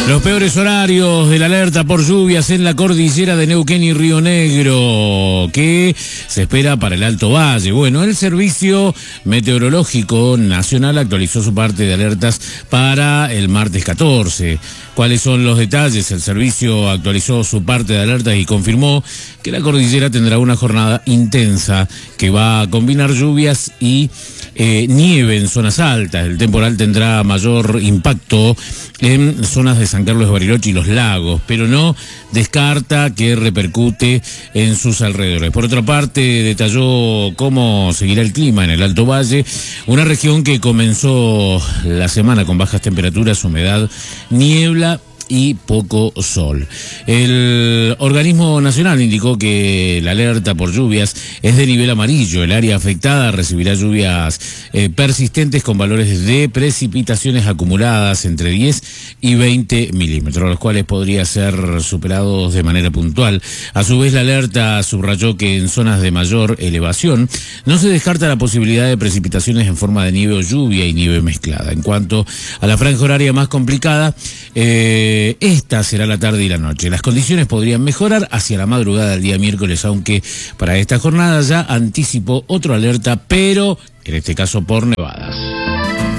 Los peores horarios de la alerta por lluvias en la cordillera de Neuquén y Río Negro, que se espera para el Alto Valle. Bueno, el Servicio Meteorológico Nacional actualizó su parte de alertas para el martes 14. ¿Cuáles son los detalles? El servicio actualizó su parte de alertas y confirmó que la cordillera tendrá una jornada intensa que va a combinar lluvias y nieve en zonas altas. El temporal tendrá mayor impacto en zonas de San Carlos de Bariloche y los lagos, pero no descarta que repercute en sus alrededores. Por otra parte, detalló cómo seguirá el clima en el Alto Valle, una región que comenzó la semana con bajas temperaturas, humedad, niebla y poco sol. El organismo nacional indicó que la alerta por lluvias es de nivel amarillo. El área afectada recibirá lluvias persistentes con valores de precipitaciones acumuladas entre 10 y 20 milímetros, los cuales podrían ser superados de manera puntual. A su vez, la alerta subrayó que en zonas de mayor elevación no se descarta la posibilidad de precipitaciones en forma de nieve o lluvia y nieve mezclada. En cuanto a la franja horaria más complicada, esta será la tarde y la noche. Las condiciones podrían mejorar hacia la madrugada del día miércoles, aunque para esta jornada ya anticipó otro alerta, pero en este caso por nevadas.